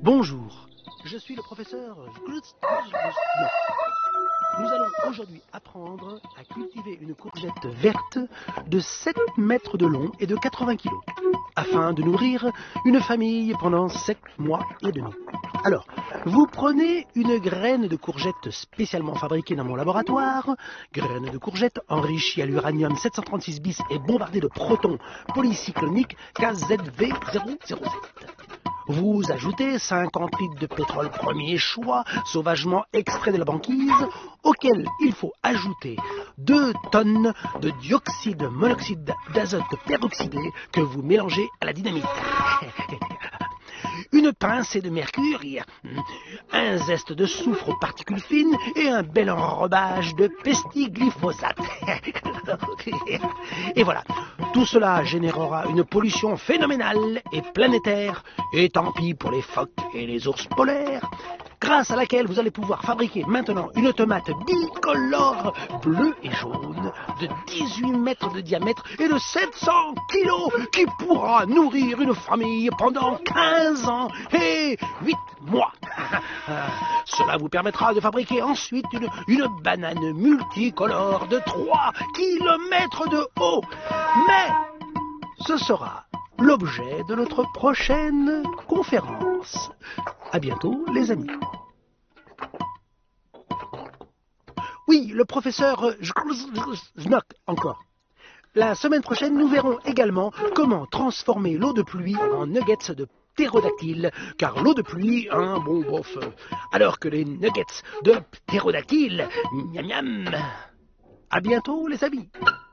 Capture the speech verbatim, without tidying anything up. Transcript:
Bonjour, je suis le professeur Glutz. Nous allons aujourd'hui apprendre à cultiver une courgette verte de sept mètres de long et de quatre-vingts kilos, afin de nourrir une famille pendant sept mois et demi. Alors, vous prenez une graine de courgette spécialement fabriquée dans mon laboratoire, graine de courgette enrichie à l'uranium sept cent trente-six bis et bombardée de protons polycycloniques K Z V zéro zéro sept. Vous ajoutez cinquante litres de pétrole premier choix, sauvagement extrait de la banquise, auquel il faut ajouter deux tonnes de dioxyde monoxyde d'azote peroxydé que vous mélangez à la dynamite. Une pincée de mercure, un zeste de soufre aux particules fines et un bel enrobage de pestiglyphosate. Et voilà, tout cela générera une pollution phénoménale et planétaire, et tant pis pour les phoques et les ours polaires, grâce à laquelle vous allez pouvoir fabriquer maintenant une tomate bicolore bleue et jaune de dix-huit mètres de diamètre et de sept cents kilos qui pourra nourrir une famille pendant quinze ans et huit mois. Cela vous permettra de fabriquer ensuite une, une banane multicolore de trois kilomètres de haut. Mais ce sera l'objet de notre prochaine conférence. À bientôt, les amis. Oui, le professeur Jnock encore. La semaine prochaine, nous verrons également comment transformer l'eau de pluie en nuggets de ptérodactyle, car l'eau de pluie, hein, bon, bof, alors que les nuggets de ptérodactyle, miam miam. À bientôt, les amis.